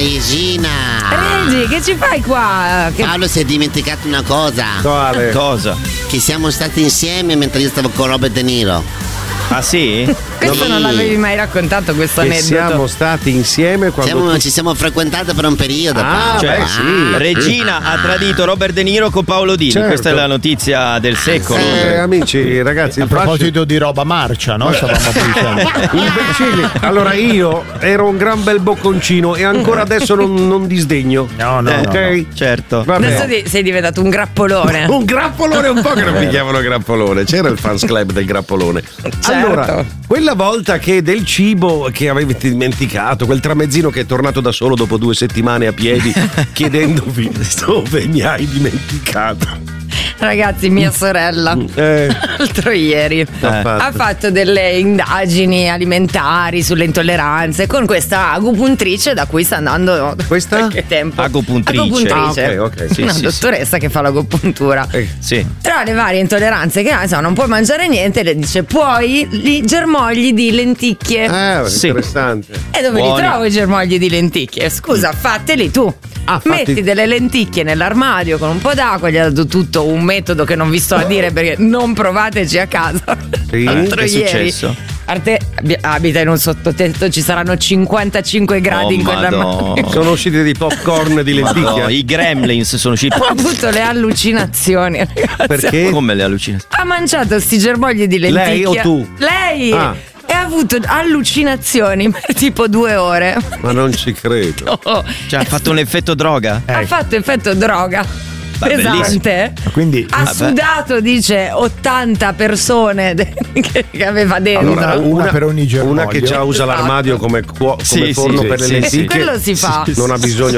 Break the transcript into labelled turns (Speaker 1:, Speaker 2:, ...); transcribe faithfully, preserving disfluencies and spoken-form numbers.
Speaker 1: Regina!
Speaker 2: Regi, che ci fai qua? Che...
Speaker 1: Paolo si è dimenticato una cosa.
Speaker 3: Quale?
Speaker 4: Cosa?
Speaker 1: Che siamo stati insieme mentre io stavo con Robert De Niro.
Speaker 4: Ah sì?
Speaker 2: Questo
Speaker 1: Sì.
Speaker 2: non l'avevi mai raccontato, questo
Speaker 3: Che
Speaker 2: aneddoto.
Speaker 3: siamo stati insieme quando
Speaker 1: Siamo-
Speaker 3: tu-
Speaker 1: Ci siamo frequentati per un periodo.
Speaker 3: Ah,
Speaker 1: Paolo.
Speaker 4: Cioè,
Speaker 3: beh, sì.
Speaker 4: Regina ha tradito Robert De Niro con Paolo Dini.
Speaker 3: Certo.
Speaker 4: Questa è la notizia del secolo.
Speaker 3: Eh, amici, ragazzi,
Speaker 5: A
Speaker 3: il fascino-
Speaker 5: proposito di roba marcia, no? Stavamo dicendo.
Speaker 3: imbecilli. Allora io ero un gran bel bocconcino e ancora adesso non, non disdegno.
Speaker 5: No, no,
Speaker 4: Eh,
Speaker 5: no,
Speaker 3: ok?
Speaker 5: no.
Speaker 4: Certo.
Speaker 3: Vabbè.
Speaker 2: Adesso di- sei diventato un grappolone.
Speaker 3: Un grappolone, un po' che non mi chiamano grappolone. C'era il fans club del grappolone.
Speaker 2: Certo.
Speaker 3: Allora, quella volta che del cibo che avete dimenticato, quel tramezzino che è tornato da solo dopo due settimane a piedi chiedendovi dove mi hai dimenticato.
Speaker 2: Ragazzi, mia sorella
Speaker 3: Eh,
Speaker 2: l'altro ieri ha fatto delle indagini alimentari sulle intolleranze con questa agopuntrice da cui sta andando
Speaker 3: Questa?
Speaker 2: qualche tempo.
Speaker 4: Agopuntrice.
Speaker 2: Agopuntrice.
Speaker 3: Ah, ok, ok.
Speaker 4: Sì,
Speaker 2: Una
Speaker 4: sì,
Speaker 2: dottoressa che fa l'agopuntura.
Speaker 3: eh,
Speaker 4: Sì.
Speaker 2: Tra le varie intolleranze che ha, insomma, non puoi mangiare niente, le dice puoi i germogli di lenticchie.
Speaker 3: eh,
Speaker 4: Sì.
Speaker 3: interessante.
Speaker 2: E dove
Speaker 4: Buoni.
Speaker 2: li trovo i germogli di lenticchie? Scusa, fateli tu.
Speaker 3: Ah, fatti-
Speaker 2: Metti delle lenticchie nell'armadio con un po' d'acqua, gli ha dato tutto un metodo che non vi sto a dire perché non provateci a casa.
Speaker 3: Sì?
Speaker 2: L'altro
Speaker 4: Che è
Speaker 2: ieri.
Speaker 4: successo?
Speaker 2: Arte abi- abita in un sottotetto, ci saranno cinquantacinque gradi
Speaker 4: Oh,
Speaker 2: in quell'armadio.
Speaker 4: Madonna.
Speaker 3: Sono usciti dei popcorn di
Speaker 4: Madonna,
Speaker 3: lenticchia.
Speaker 4: i gremlins sono usciti.
Speaker 2: Ha avuto le allucinazioni, ragazzi.
Speaker 3: Perché?
Speaker 4: Come le allucinazioni?
Speaker 2: Ha mangiato sti germogli di lenticchia.
Speaker 3: Lei o tu?
Speaker 2: Lei!
Speaker 3: Ah.
Speaker 2: E ha avuto allucinazioni per tipo due ore.
Speaker 3: Ma non ci credo.
Speaker 2: Oh,
Speaker 4: Cioè, ha fatto un effetto droga?
Speaker 2: ha fatto effetto droga.
Speaker 4: Beh,
Speaker 2: pesante.
Speaker 5: Quindi
Speaker 2: Ha
Speaker 4: Vabbè.
Speaker 2: sudato, dice, ottanta persone de- che, che aveva dentro.
Speaker 3: Allora,
Speaker 5: una per ogni germoglio.
Speaker 3: Una che già usa l'armadio come, cuo- come
Speaker 4: Sì,
Speaker 3: forno
Speaker 4: sì,
Speaker 3: per le
Speaker 4: sì,
Speaker 3: lenticchie.
Speaker 2: sì. Quello si fa.
Speaker 3: Non ha bisogno